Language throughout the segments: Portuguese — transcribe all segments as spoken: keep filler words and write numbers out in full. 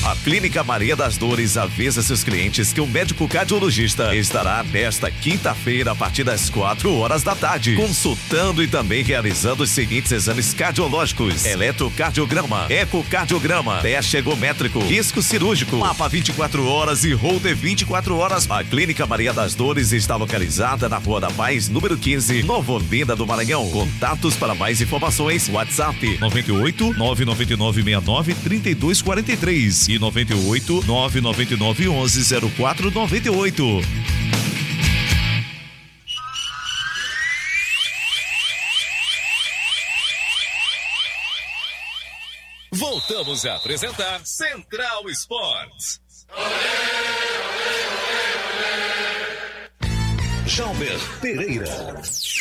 A Clínica Maria das Dores avisa seus clientes que o médico cardiologista estará nesta quinta-feira a partir das quatro horas da tarde, consultando e também realizando os seguintes exames cardiológicos: eletrocardiograma, ecocardiograma, teste ergométrico, risco cirúrgico, mapa vinte e quatro horas e holter vinte e quatro horas. A Clínica Maria das Dores está localizada na Rua da Paz, número quinze, Nova Olinda do Maranhão. Contatos para mais informações: WhatsApp noventa e oito, nove nove nove seis nove, três dois quatro três e noventa e oito, nove nove nove onze, zero quatro nove oito. Voltamos a apresentar Central Esportes. Jalber Pereira.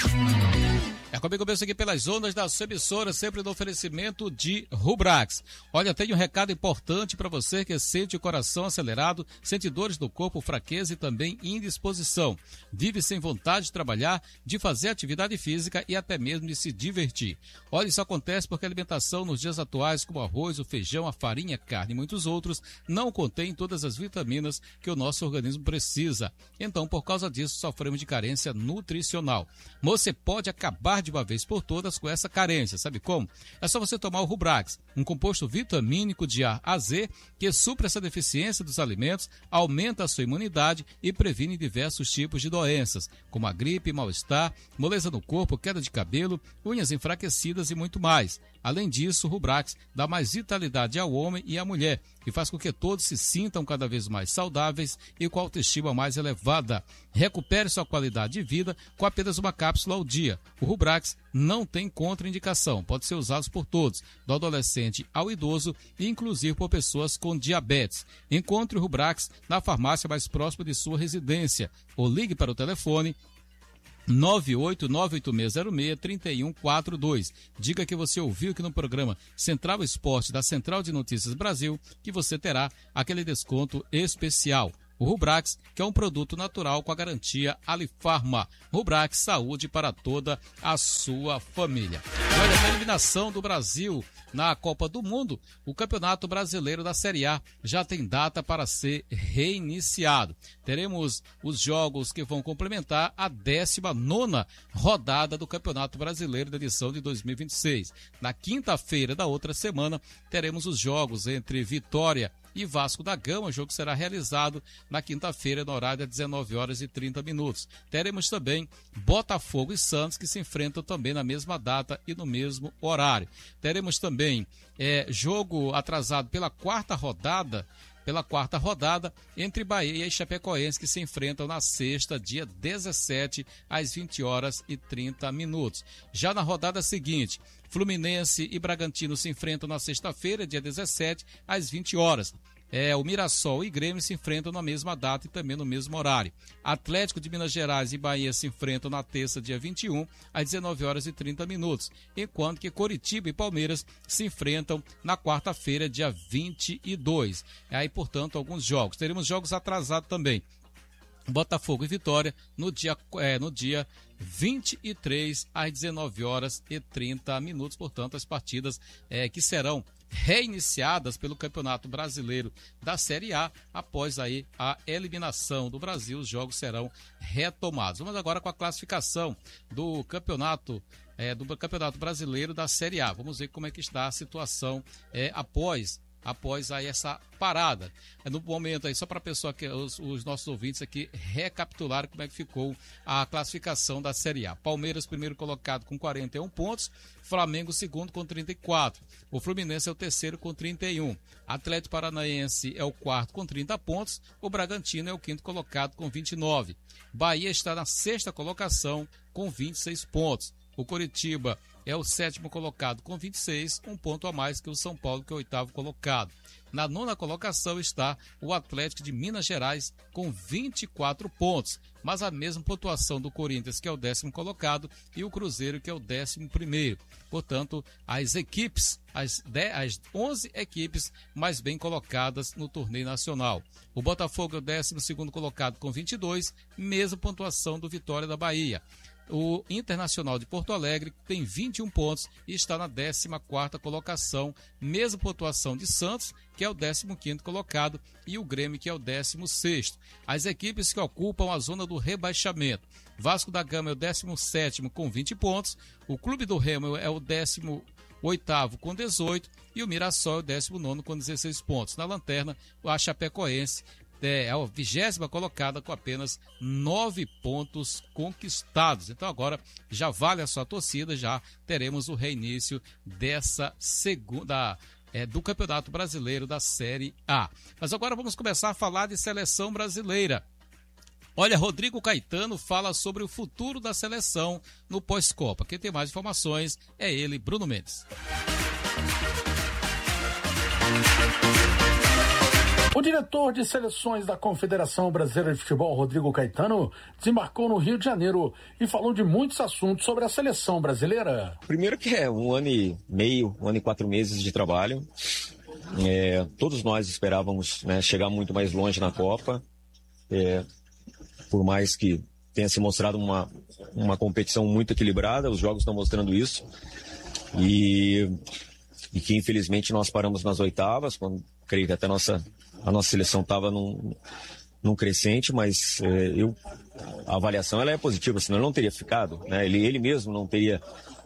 É comigo mesmo aqui pelas zonas da sua emissora, sempre no oferecimento de Rubrax. Olha, tem um recado importante para você que sente o coração acelerado, sente dores no corpo, fraqueza e também indisposição. Vive sem vontade de trabalhar, de fazer atividade física e até mesmo de se divertir. Olha, isso acontece porque a alimentação nos dias atuais, como o arroz, o feijão, a farinha, a carne e muitos outros, não contém todas as vitaminas que o nosso organismo precisa. Então, por causa disso, sofremos de carência nutricional. Você pode acabar de uma vez por todas com essa carência. Sabe como? É só você tomar o Rubrax, um composto vitamínico de A a Z que supre essa deficiência dos alimentos, aumenta a sua imunidade e previne diversos tipos de doenças, como a gripe, mal-estar, moleza no corpo, queda de cabelo, unhas enfraquecidas e muito mais. Além disso, o Rubrax dá mais vitalidade ao homem e à mulher e faz com que todos se sintam cada vez mais saudáveis e com autoestima mais elevada. Recupere sua qualidade de vida com apenas uma cápsula ao dia. O Rubrax não tem contraindicação, pode ser usado por todos, do adolescente ao idoso e inclusive por pessoas com diabetes. Encontre o Rubrax na farmácia mais próxima de sua residência ou ligue para o telefone nove oito nove oito seis zero seis, três um quatro dois. Diga que você ouviu aqui no programa Central Esporte da Central de Notícias Brasil que você terá aquele desconto especial. O Rubrax, que é um produto natural com a garantia Alifarma. Rubrax, saúde para toda a sua família. Olha, a eliminação do Brasil na Copa do Mundo, o Campeonato Brasileiro da Série A já tem data para ser reiniciado. Teremos os jogos que vão complementar a décima nona rodada do Campeonato Brasileiro da edição de dois mil e vinte e seis. Na quinta-feira da outra semana, teremos os jogos entre Vitória e Vasco da Gama. O jogo será realizado na quinta-feira, no horário de dezenove horas e trinta minutos. Teremos também Botafogo e Santos, que se enfrentam também na mesma data e no mesmo horário. Teremos também é, jogo atrasado pela quarta rodada, pela quarta rodada, entre Bahia e Chapecoense, que se enfrentam na sexta, dia dezessete, às vinte horas e trinta minutos. Já na rodada seguinte, Fluminense e Bragantino se enfrentam na sexta-feira, dia dezessete, às vinte horas. É, o Mirassol e Grêmio se enfrentam na mesma data e também no mesmo horário. Atlético de Minas Gerais e Bahia se enfrentam na terça, dia vinte e um, às dezenove horas e trinta minutos, enquanto que Coritiba e Palmeiras se enfrentam na quarta-feira, dia vinte e dois. Aí, portanto, alguns jogos. Teremos jogos atrasados também. Botafogo e Vitória no dia, é, no dia vinte e três, às dezenove horas e trinta minutos. Portanto, as partidas é, que serão reiniciadas pelo Campeonato Brasileiro da Série A após aí a eliminação do Brasil. Os jogos serão retomados. Vamos agora com a classificação do Campeonato é, do Campeonato Brasileiro da Série A. Vamos ver como é que está a situação é, após após aí essa parada. No momento aí, só para a pessoa que os, os nossos ouvintes aqui recapitular como é que ficou a classificação da Série A. Palmeiras, primeiro colocado com quarenta e um pontos, Flamengo, segundo com trinta e quatro. O Fluminense é o terceiro com trinta e um. Atlético Paranaense é o quarto com trinta pontos. O Bragantino é o quinto colocado com vinte e nove. Bahia está na sexta colocação com vinte e seis pontos. O Coritiba é o sétimo colocado com vinte e seis, um ponto a mais que o São Paulo, que é o oitavo colocado. Na nona colocação está o Atlético de Minas Gerais com vinte e quatro pontos, mas a mesma pontuação do Corinthians, que é o décimo colocado, e o Cruzeiro, que é o décimo primeiro. Portanto, as equipes, as, dez, as onze equipes mais bem colocadas no torneio nacional. O Botafogo é o décimo segundo colocado com vinte e dois, mesma pontuação do Vitória da Bahia. O Internacional de Porto Alegre tem vinte e um pontos e está na décima quarta colocação, mesma pontuação de Santos, que é o décimo quinto colocado, e o Grêmio, que é o décimo sexto. As equipes que ocupam a zona do rebaixamento: Vasco da Gama é o décimo sétimo com vinte pontos, o Clube do Remo é o décimo oitavo com dezoito e o Mirassol é o décimo nono com dezesseis pontos. Na lanterna, a Chapecoense é a vigésima colocada com apenas nove pontos conquistados. Então agora já vale a sua torcida, já teremos o reinício dessa segunda é, do Campeonato Brasileiro da Série A. Mas agora vamos começar a falar de seleção brasileira. Olha, Rodrigo Caetano fala sobre o futuro da seleção no pós-Copa. Quem tem mais informações é ele, Bruno Mendes. O diretor de seleções da Confederação Brasileira de Futebol, Rodrigo Caetano, desembarcou no Rio de Janeiro e falou de muitos assuntos sobre a seleção brasileira. Primeiro que é um ano e meio, um ano e quatro meses de trabalho. É, todos nós esperávamos, né, chegar muito mais longe na Copa, é, por mais que tenha se mostrado uma, uma competição muito equilibrada, os jogos estão mostrando isso. E, e que infelizmente nós paramos nas oitavas, quando creio que até a nossa... A nossa seleção estava num, num crescente, mas é, eu, a avaliação ela é positiva, senão ele não teria ficado, né? ele, ele mesmo não teria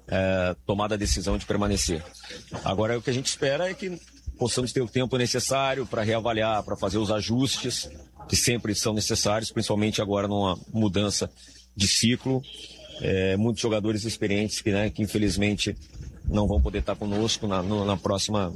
é, tomado a decisão de permanecer. Agora, o que a gente espera é que possamos ter o tempo necessário para reavaliar, para fazer os ajustes que sempre são necessários, principalmente agora numa mudança de ciclo. É, muitos jogadores experientes que, né, que infelizmente não vão poder estar conosco na, no, na, próxima,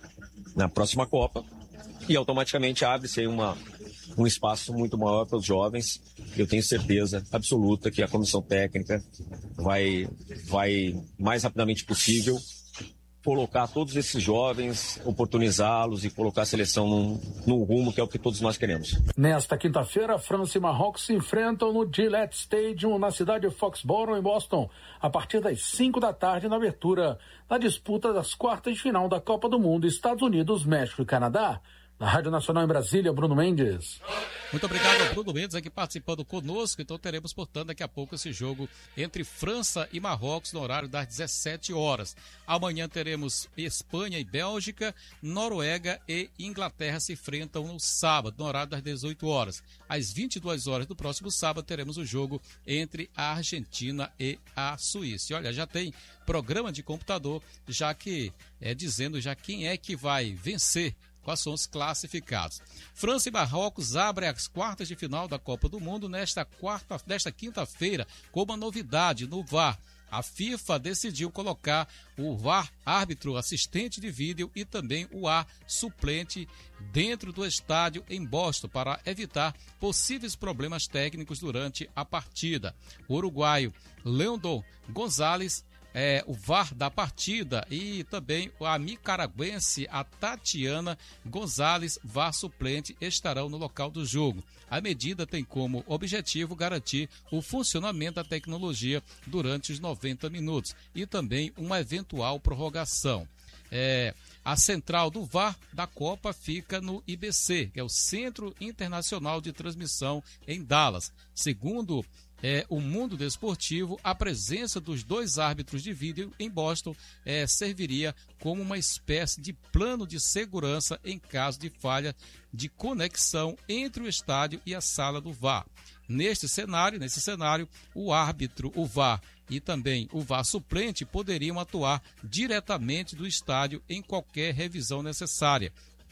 na próxima Copa. E automaticamente abre-se aí uma, um espaço muito maior para os jovens. Eu tenho certeza absoluta que a comissão técnica vai, vai mais rapidamente possível colocar todos esses jovens, oportunizá-los e colocar a seleção num, num rumo que é o que todos nós queremos. Nesta quinta-feira, França e Marrocos se enfrentam no Gillette Stadium, na cidade de Foxborough, em Boston, a partir das cinco da tarde, na abertura da disputa das quartas de final da Copa do Mundo, Estados Unidos, México e Canadá. Na Rádio Nacional em Brasília, Bruno Mendes. Muito obrigado ao Bruno Mendes aqui participando conosco. Então teremos, portanto, daqui a pouco esse jogo entre França e Marrocos no horário das dezessete horas. Amanhã teremos Espanha e Bélgica, Noruega e Inglaterra se enfrentam no sábado, no horário das dezoito horas. Às vinte e duas horas do próximo sábado teremos o jogo entre a Argentina e a Suíça. E olha, já tem programa de computador, já que é dizendo já quem é que vai vencer, quais são os classificados. França e Marrocos abrem as quartas de final da Copa do Mundo nesta, quarta, nesta quinta-feira com uma novidade no V A R. A FIFA decidiu colocar o V A R, árbitro assistente de vídeo, e também o V A R suplente dentro do estádio em Boston para evitar possíveis problemas técnicos durante a partida. O uruguaio Leandro Gonzalez É, o V A R da partida, e também a nicaragüense, a Tatiana Gonzalez, V A R suplente, estarão no local do jogo. A medida tem como objetivo garantir o funcionamento da tecnologia durante os noventa minutos e também uma eventual prorrogação. É, a central do V A R da Copa fica no I B C, que é o Centro Internacional de Transmissão em Dallas. Segundo É, o mundo desportivo, a presença dos dois árbitros de vídeo em Boston é, serviria como uma espécie de plano de segurança em caso de falha de conexão entre o estádio e a sala do V A R. Neste cenário, nesse cenário, o árbitro, o V A R e também o V A R suplente poderiam atuar diretamente do estádio em qualquer revisão necessária,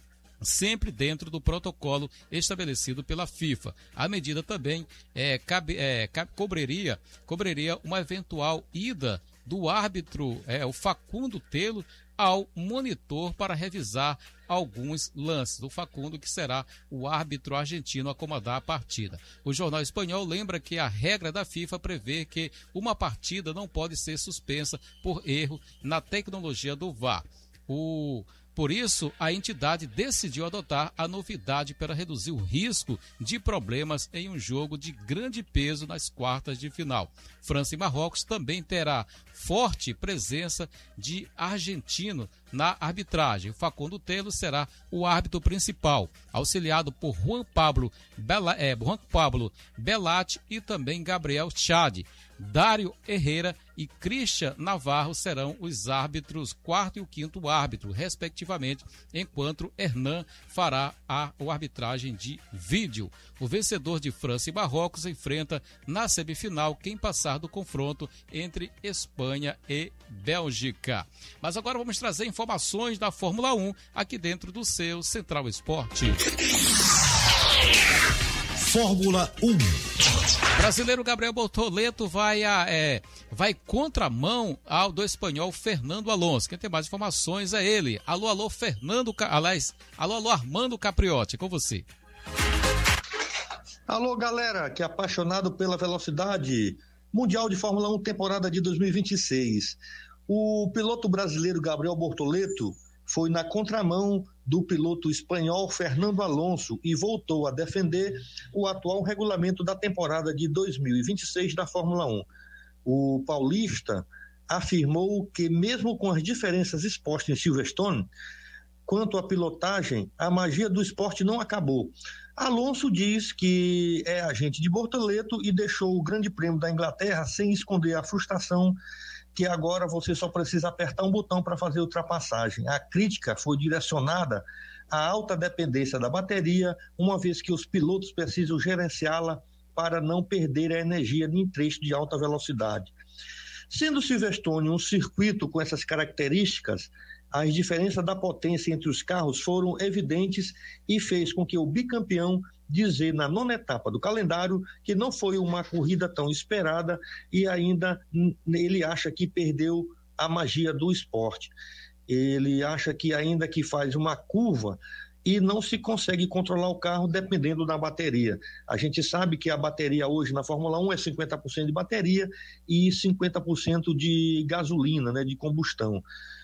sempre dentro do protocolo estabelecido pela FIFA. A medida também é, cabe, é, cobriria, cobriria uma eventual ida do árbitro, é, o Facundo Telo, ao monitor para revisar alguns lances. O Facundo, que será o árbitro argentino a comandar a partida. O jornal espanhol lembra que a regra da FIFA prevê que uma partida não pode ser suspensa por erro na tecnologia do V A R. O Por isso, a entidade decidiu adotar a novidade para reduzir o risco de problemas em um jogo de grande peso nas quartas de final. França e Marrocos também terá forte presença de argentino na arbitragem. Facundo Telo será o árbitro principal, auxiliado por Juan Pablo, Bela, é, Juan Pablo Belatti e também Gabriel Chade. Dário Herrera e Christian Navarro serão os árbitros quarto e o quinto árbitro, respectivamente, enquanto Hernan fará a, a arbitragem de vídeo. O vencedor de França e Marrocos enfrenta na semifinal quem passar do confronto entre Espanha e Bélgica. Mas agora vamos trazer informações da Fórmula um aqui dentro do seu Central Esporte. Fórmula um. Brasileiro Gabriel Bortoleto vai, a, é, vai contramão ao do espanhol Fernando Alonso. Quem tem mais informações é ele. Alô, alô, Fernando, aliás, alô, alô, Armando Capriotti, com você. Alô, galera, que é apaixonado pela velocidade. Mundial de Fórmula um, temporada de dois mil e vinte e seis. O piloto brasileiro Gabriel Bortoleto foi na contramão do piloto espanhol Fernando Alonso e voltou a defender o atual regulamento da temporada de dois mil e vinte e seis da Fórmula um. O paulista afirmou que, mesmo com as diferenças expostas em Silverstone, quanto à pilotagem, a magia do esporte não acabou. Alonso diz que é agente de Bortoleto e deixou o Grande Prêmio da Inglaterra sem esconder a frustração que agora você só precisa apertar um botão para fazer ultrapassagem. A crítica foi direcionada à alta dependência da bateria, uma vez que os pilotos precisam gerenciá-la para não perder a energia em trecho de alta velocidade. Sendo Silverstone um circuito com essas características, as diferenças da potência entre os carros foram evidentes e fez com que o bicampeão dizer na nona etapa do calendário que não foi uma corrida tão esperada e ainda ele acha que perdeu a magia do esporte. Ele acha que ainda que faz uma curva e não se consegue controlar o carro dependendo da bateria. A gente sabe que a bateria hoje na Fórmula um é cinquenta por cento de bateria e cinquenta por cento de gasolina, né, de combustão.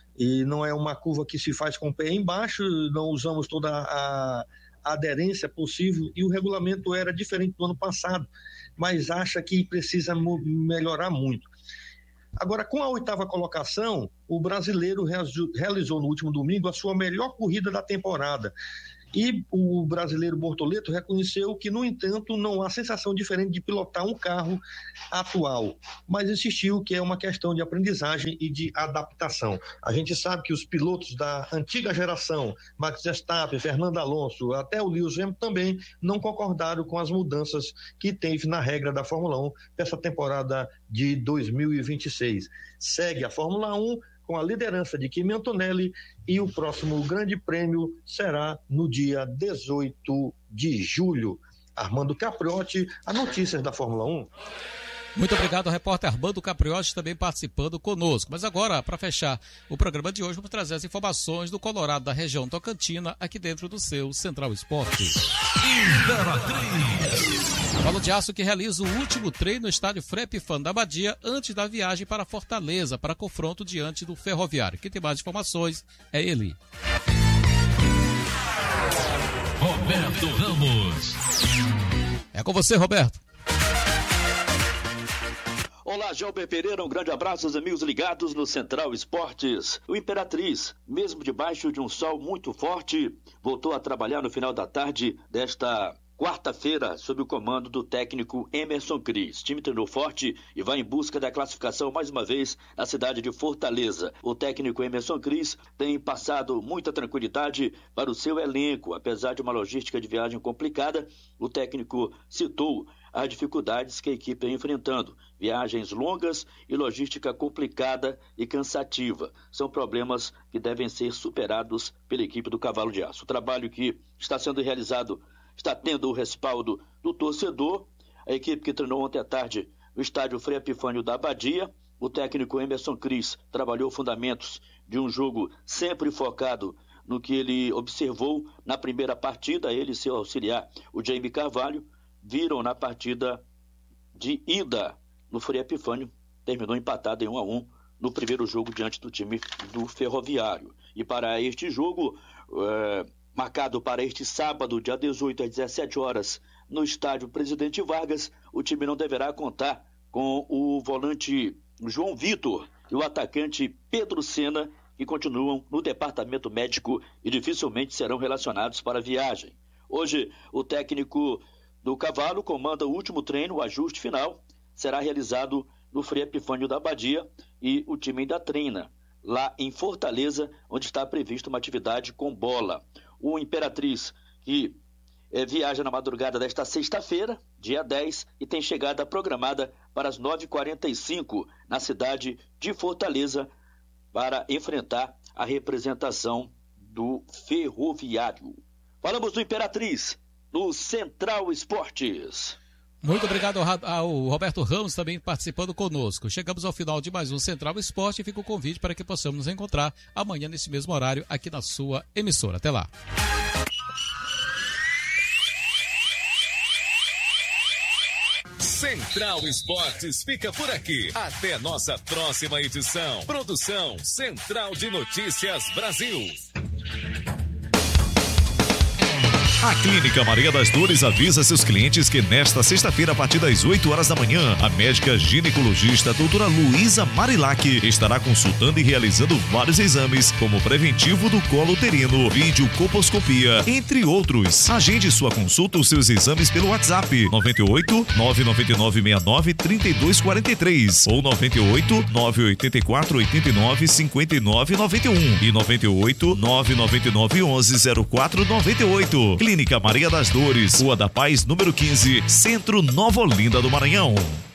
E não é uma curva que se faz com o pé embaixo, não usamos toda a, a aderência possível e o regulamento era diferente do ano passado, mas acha que precisa mo- melhorar muito. Agora, com a oitava colocação, o brasileiro realizou no último domingo a sua melhor corrida da temporada. E o brasileiro Bortoleto reconheceu que, no entanto, não há sensação diferente de pilotar um carro atual, mas insistiu que é uma questão de aprendizagem e de adaptação. A gente sabe que os pilotos da antiga geração, Max Verstappen, Fernando Alonso, até o Lewis Hamilton também não concordaram com as mudanças que teve na regra da Fórmula um dessa temporada de dois mil e vinte e seis. Segue a Fórmula um com a liderança de Kimi Antonelli e o próximo grande prêmio será no dia dezoito de julho. Armando Capriotti, a notícias da Fórmula um. Muito obrigado ao repórter Armando Capriotti também participando conosco. Mas agora, para fechar o programa de hoje, vamos trazer as informações do Colorado da região Tocantina aqui dentro do seu Central Esporte. Paulo de Aço que realiza o último treino no estádio Frei Epifânio da Abadia antes da viagem para Fortaleza para confronto diante do Ferroviário. Quem tem mais informações é ele. Roberto Ramos. É com você, Roberto. Olá, Gelber Pereira, um grande abraço aos amigos ligados no Central Esportes. O Imperatriz, mesmo debaixo de um sol muito forte, voltou a trabalhar no final da tarde desta quarta-feira, sob o comando do técnico Emerson Cris. O time treinou forte e vai em busca da classificação mais uma vez na cidade de Fortaleza. O técnico Emerson Cris tem passado muita tranquilidade para o seu elenco. Apesar de uma logística de viagem complicada, o técnico citou as dificuldades que a equipe está enfrentando. Viagens longas e logística complicada e cansativa. São problemas que devem ser superados pela equipe do Cavalo de Aço. O trabalho que está sendo realizado está tendo o respaldo do torcedor. A equipe que treinou ontem à tarde no estádio Frei Epifânio da Abadia, o técnico Emerson Cris trabalhou fundamentos de um jogo sempre focado no que ele observou na primeira partida. Ele e seu auxiliar, o Jaime Carvalho, viram na partida de ida no Frei Epifânio, terminou empatado em um a um no primeiro jogo diante do time do Ferroviário. E para este jogo, é, marcado para este sábado, dia dezoito, às dezessete horas, no estádio Presidente Vargas, o time não deverá contar com o volante João Vitor e o atacante Pedro Sena, que continuam no departamento médico e dificilmente serão relacionados para a viagem. Hoje, o técnico do Cavalo comanda o último treino, o ajuste final, será realizado no Frei Epifânio da Abadia e o time ainda treina lá em Fortaleza, onde está prevista uma atividade com bola. O Imperatriz, que é, viaja na madrugada desta sexta-feira, dia dez, e tem chegada programada para as nove e quarenta e cinco na cidade de Fortaleza, para enfrentar a representação do Ferroviário. Falamos do Imperatriz, no Central Esportes. Muito obrigado ao Roberto Ramos também participando conosco. Chegamos ao final de mais um Central Esporte e fica o convite para que possamos nos encontrar amanhã nesse mesmo horário aqui na sua emissora. Até lá. Central Esportes fica por aqui. Até nossa próxima edição. Produção Central de Notícias Brasil. A Clínica Maria das Dores avisa seus clientes que nesta sexta-feira, a partir das oito horas da manhã, a médica ginecologista doutora Luísa Marilac estará consultando e realizando vários exames, como preventivo do colo uterino, videocolposcopia, entre outros. Agende sua consulta ou seus exames pelo WhatsApp nove oito nove nove nove seis nove três dois quatro três ou nove oito nove oito quatro oito nove cinco nove nove um e nove oito nove nove nove onze zero quatro nove oito. Clínica Maria das Dores, Rua da Paz, número quinze, Centro, Nova Olinda do Maranhão.